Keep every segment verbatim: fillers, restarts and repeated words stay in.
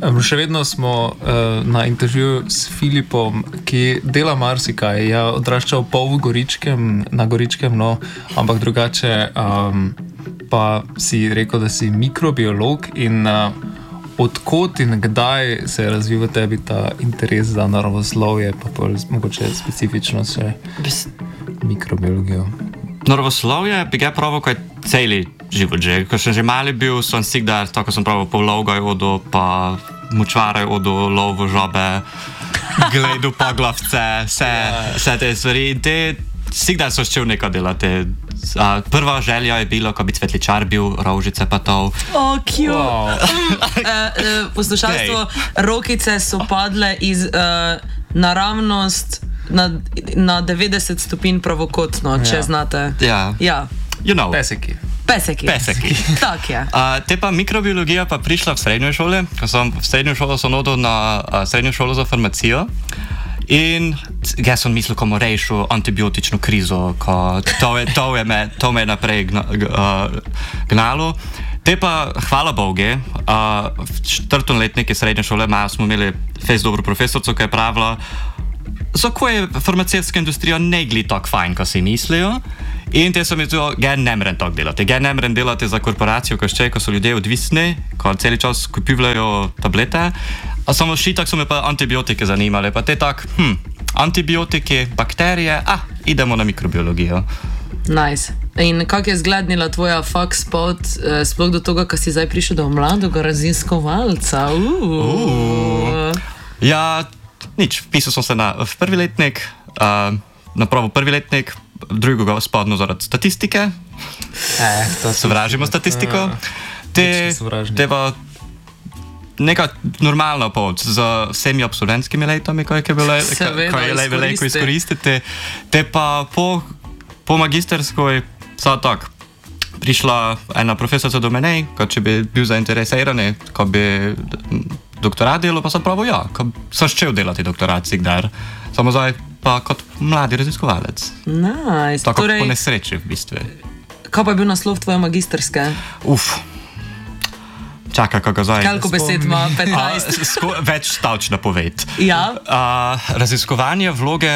Še vedno smo uh, na intervjuju s Filipom, ki dela marsikaj. Je odraščal pol v Goričkem, na Goričkem, no, ampak drugače um, pa si rekel, da si mikrobiolog in uh, odkot in kdaj se je razvil v tebi ta interes za naravoslovje, pa pol mogoče specifično še mikrobiologijo. Naravoslovje bi ga pravil kot celi život že. Ko sem že mali bil, sem sigdar, tako sem pravil, po lovgaj odu, pa mučvaraj odu, lovo žobe, gledu pa glavce, vse, vse te stvari. Te, sigdar so ščel nekaj delati. Uh, prva želja je bilo, ko bi cvetličar bil, rožice pa to. Oh, cute! Wow. uh, uh, poslušalstvo, rokice so padle iz uh, naravnost na, na devetdeset stopinj pravokotno, če ja. znate. Ja. Ja. You know. Peseki. Peseki. Peseki. Tak je. Uh, te pa mikrobiologija pa prišla v srednjo šole, ko sem v srednjo šolo sem odil na uh, srednjo šolo za farmacijo. In jaz sem mislil, ko mu rešil antibiotično krizo, ko to je, to je me, to me naprej gna, uh, gnalo. Te pa, hvala Bogu, uh, v četrtem letniku srednje šole smo imeli fejs dobro profesorco, ki je pravila, zako je farmacijska industrija ne gli tako fajn, ko si mislijo. In te so mi to, ga ne morem tako delati. Ga ne morem delati za korporacijo, ko še, ko so ljudje odvisni, ko celi čas kupivajo tablete. A samo šitak so me pa antibiotike zanimali. Pa te tak, hm, antibiotiki, bakterije, ah, idemo na mikrobiologijo. Nice. In kak je zglednila tvoja faks pot, eh, sploh do toga, ko si zdaj prišel do mladega raziskovalca? Uh. Uh. Ja, nič, pisal sem se na v prvi letnik, uh, na pravo prvi letnik, drugega spadno zaradi statistike. Eh, to sovražimo statistiko. Te, te pa neka normalna pot z vsemi absolventskimi letami, ko je bilo lepo izkoristiti. Te pa po, po magisterskoj, sad tak, prišla ena profesorica do mene, ko če bi bil zainteresirani, ko bi doktorat delal, pa sem pravil, ja, ko sem ščel delati doktorat sigdar. Samo zdaj pa kot mladi raziskovalec. Nice. Tako torej, po nesreči v bistvu. Kaj pa je bil naslov tvoje magisterske? Uf. Čakaj, kako zdaj. Koliko besed ima? petnajst? A, sko, več stavčna poved. Ja. A, raziskovanje vloge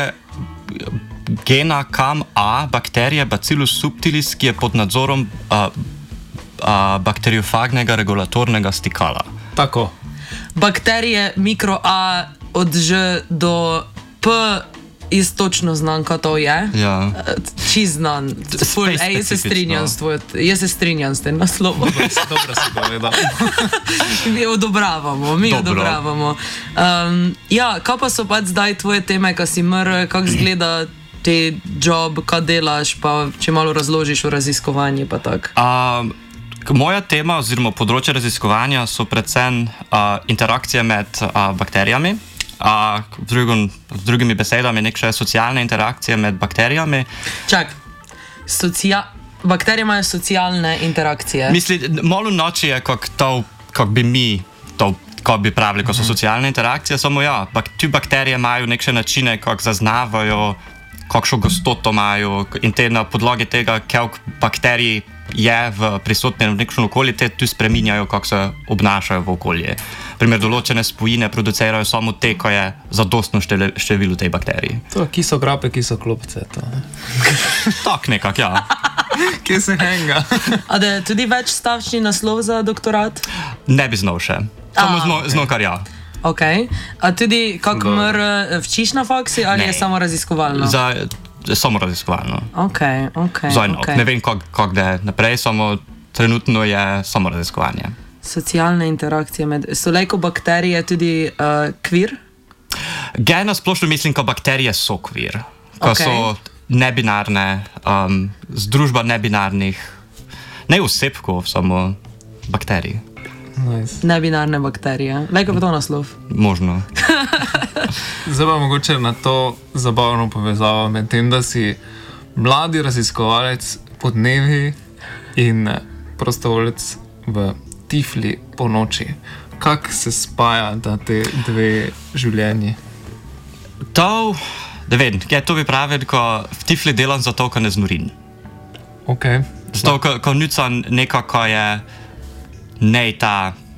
gena K A M A, bakterije Bacillus subtilis, ki je pod nadzorom a, a, bakteriofagnega regulatornega stikala. Tako. Bakterije mikro A od Ž do P, jaz točno znam, kaj to je. Ja. Čist znam. Ful, ej, jaz se strinjam s tvoj, jaz se strinjam s tem naslovom. Dobro si povedal. Mi odobravamo, mi Dobro. odobravamo. Um, ja, kaj pa so pač zdaj tvoje teme, kaj si mr, kak zgleda te job, kaj delaš, pa če malo razložiš o raziskovanju, pa tak. Um, moja tema oziroma področje raziskovanja so predvsem uh, interakcije med uh, bakterijami. A v, drugim, v drugimi besedami nekše socialne interakcije med bakterijami. Čak, socia bakterije imajo socialne interakcije. Misli, malo noči je, kako bi mi to, kako bi pravili, ko so socialne interakcije, samo ja, bak, ti bakterije imajo nekše načine, kako zaznavajo, kakšno gostoto imajo in te na podlagi tega, koliko bakterij je v prisotnem v nekšnem okolju, te tu spreminjajo, kako se obnašajo v okolje. Primer, določene spojine producirajo samo te, ko je zadostno število tej bakterij. To je kisokrape, kisoklopce. Tak nekak, ja. Kje se henga? A da je tudi več stavčni naslov za doktorat? Ne bi znal še. Samo znal, okay. znal kar ja. Ok. A tudi kak mr včiš na faksi ali ne. Je samo raziskovalno? Za, samo raziskovalno. Ok, ok. Zdaj, no, okay. Ne vem, kako gde naprej, samo trenutno je samo raziskovanje. Socialne interakcije med... So lejko bakterije tudi uh, kvir? Gena splošno mislim, ko bakterije so kvir. Ko okay. so nebinarne, um, združba nebinarnih, ne osebkov, samo bakterij. Nice. Nebinarne bakterije. Lejko pa to naslov. Možno. Zdaj pa mogoče na to zabavno povezavo med tem, da si mladi raziskovalec po dnevi in prostovoljec v Tifli po noči. Kako se spaja ta te dve življenji? To, da vem, ja, to bi pravil, ko v Tifli delam zato, ko ne znorim. Ok. Zato, ko, ko nucam nekako je ne ta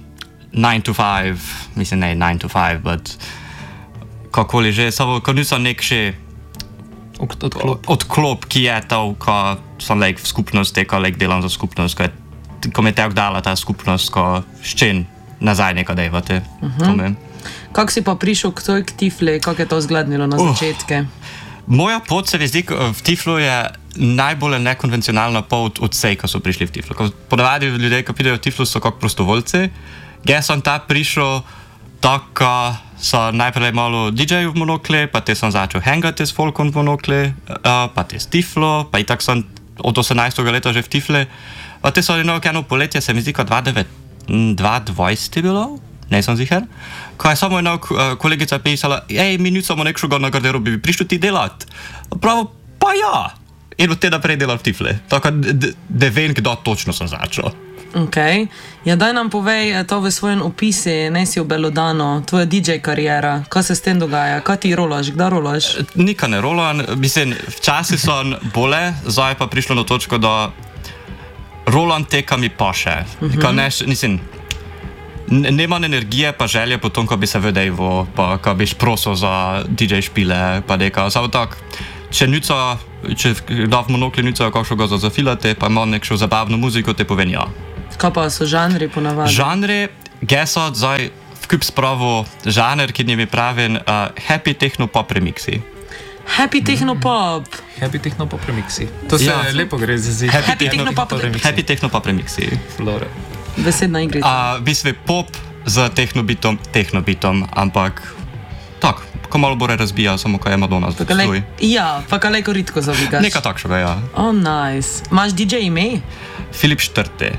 nine to five, mislim ne nine to five, but kakoli že, samo ko niso nek še Odklop. odklop, ki je to, ko sem like, v skupnosti, ko like, delam za skupnost, ko, je, ko mi je tako dala ta skupnost, ko ščen nazaj nekaj dejvate. Uh-huh. Kako si pa prišel k toj k Tifli, kako je to izgledalo na Uh. začetke? Moja pot se mi zdi, v Tiflu je najbolj nekonvencionalna pot od vsej, ko so prišli v Tiflu. Ponavadi ljudje, ki pridejo v Tiflu, so kot prostovoljci. Jaz sem ta prišel tako, so najprej malo D J-jev v Monokli, pa te sem začel hangati s folkom v Monokli, uh, pa te s Tiflo, pa i tak sem od osemnajstega leta že v Tifli. Pa te so eno eno poletje, se mi zdi, kot dva dvajset je bilo, ne sem ziher, ko je samo ena uh, kolegica pisala, ej, mi nismo nekšega na garderobi, bi prišel ti delat. Pravo, pa ja. In od tega naprej delal v Tifli. Tako da vem, kdo točno sem začel. Okay. Ja, daj nam povej to v svojem opisi, ne si v Belodano, tvoja D J karijera, kaj se s tem dogaja, kaj ti rolaš, kdaj rolaš? Nikaj ne rolam, mislim, včasih sem bole, zdaj pa prišlo na točko, da rolam te, kaj mi paše. Uh-huh. Ne, mislim, nemam energije pa želje po tom, ko bi se vedejvo, pa ko bi prosil za D J špile, pa nekaj, samo tak. Če nico, če da v Monokli nico kakšnega za zafilate, pa imam nekšo zabavno muziko, te povem ja. Kaj pa so žanri ponavadi? Žanri, geso, zdaj vkup spravo žanr, ki njimi pravim, uh, happy techno pop remixi. Happy techno pop. Happy techno pop remixi. To se Ja. lepo gre za zid. Happy techno pop remixi. Happy techno pop remixi. Flore. Besedna igrica. Uh, v bistvu pop z tehnobitom, tehnobitom, ampak tak, ko malo bolj razbija, samo ko je Madonna zdaj. Ja, pa kaj leko ritko zavigaš. Nekaj takšnega, ja. Oh, nice. Imaš D J ime? Filip Štrte.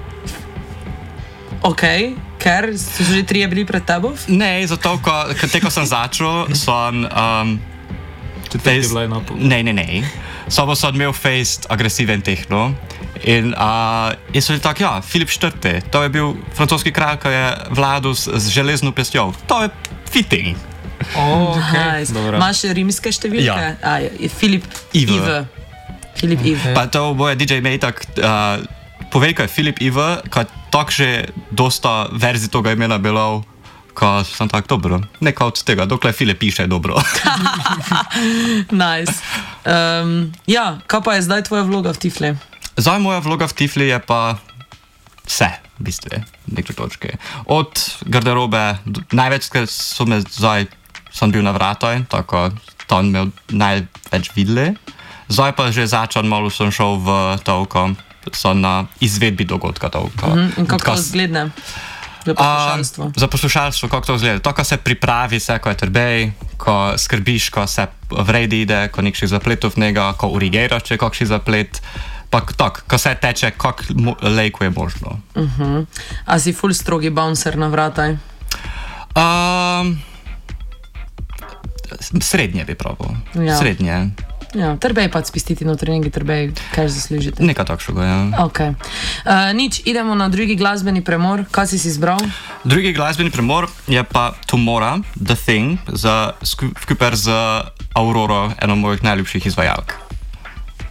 Ok, ker so že trije bili pred tabo? Ne, zato, ko, ko te, ko sem začel, sem... Um, Face... line-upu. Ne, ne, ne. Samo sem imel face agresiven tehno. In uh, jaz sem tak, ja, Filip Štrte. To je bil francoski kralj, ki je vladal z, z železno pestjo. To je fitting. Oh, okay. Nice. Dobro. Imaš rimske številke? Ja. A, je Filip Ive. Ive. Filip Ive. Okay. Pa to boje D J ime tak... Uh, povej, ko je Filip Ive, ko tak že dosta verzij toga imena bilo, ko sem tak, dobro, nekaj od tega, dokler Filip piše, dobro. Nice. Um, ja, kaj pa je zdaj tvoja vloga v Tifli? Zdaj moja vloga v Tifli je pa vse, v bistvu, nekaj točke. Od garderobe, do, največkrat so me zdaj, sem bil na vrataj, tako tam me največ videli. Zdaj pa že začal, malo sem šel v toliko, sem na izvedbi dogodka toliko. Mm, in kako to izgleda? Za poslušalstvo. Um, za poslušalstvo, kako to izgleda. To, ko se pripravi, vse, ko je trbej, ko skrbiš, ko se v redi ide, ko nekših zapletov njega, ko urigiraš, če je kakšen zaplet, pa tak, ko se teče, kak lejko je možno. Uh-huh. A si ful strogi bouncer na vrataj? Um, srednje bi pravil. Ja. Srednje. Ja, trbej pa spistiti na treningi, trbej, kaj zaslužite. Nekaj takšnega, ja. Okay. Uh, nič, idemo na drugi glasbeni premor. Kaj si si izbral? Drugi glasbeni premor je pa Tomorrow, The Thing, skupaj z Auroro, eno mojih najljubših izvajalk.